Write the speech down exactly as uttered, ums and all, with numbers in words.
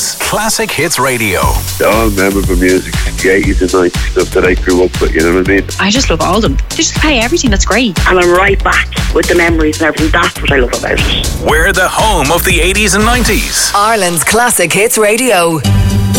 nineties. Classic Hits Radio. All memorable music, the eighties and nineties stuff that I grew up with, you know what I mean? I just love all of them. They just play everything that's great. And I'm right back with the memories and everything. That's what I love about it. We're the home of the eighties and nineties. Ireland's Classic Hits Radio.